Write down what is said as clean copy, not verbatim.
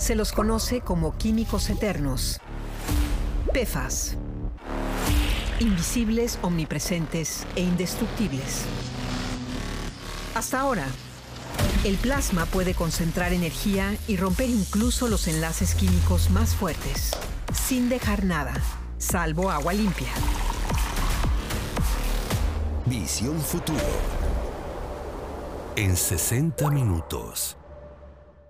Se los conoce como químicos eternos. PFAS. Invisibles, omnipresentes e indestructibles. Hasta ahora, el plasma puede concentrar energía y romper incluso los enlaces químicos más fuertes, sin dejar nada, salvo agua limpia. Visión Futuro. En 60 minutos.